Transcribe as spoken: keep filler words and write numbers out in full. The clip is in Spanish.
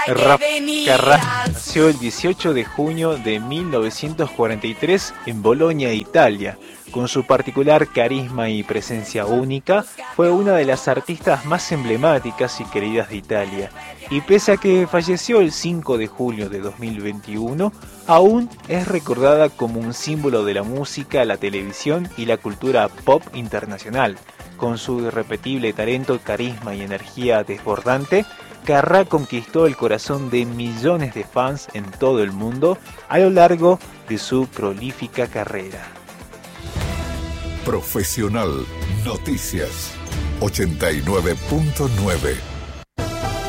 Rafael Carrà nació el dieciocho de junio de mil novecientos cuarenta y tres en Bolonia, Italia. Con su particular carisma y presencia única, fue una de las artistas más emblemáticas y queridas de Italia. Y pese a que falleció el cinco de julio de dos mil veintiuno, aún es recordada como un símbolo de la música, la televisión y la cultura pop internacional. Con su irrepetible talento, carisma y energía desbordante, Carrà conquistó el corazón de millones de fans en todo el mundo a lo largo de su prolífica carrera. Profesional Noticias ochenta y nueve punto nueve